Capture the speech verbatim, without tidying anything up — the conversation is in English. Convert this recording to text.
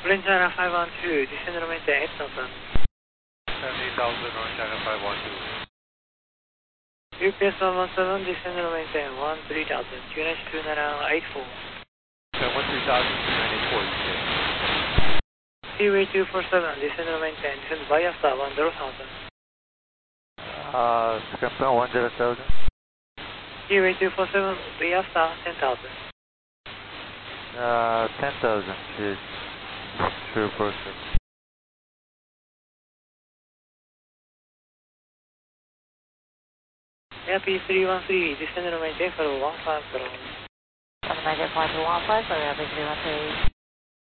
Orange China five one two, descend and maintain eight thousand. seventy thousand, Orange China five one two. U P S one one seven, descend and maintain one three thousand, Q N H two nine eight four. one three thousand, two nine eight four, you say. Seaway two four seven, descend and maintain, descend by after one zero thousand. Uh, confirm one zero thousand. Seaway two four seven, by after ten thousand. Uh, ten thousand, is two four seven. A P three one three, descend and maintain for one five zero. Seven nine five two one five, sorry, A P three one three.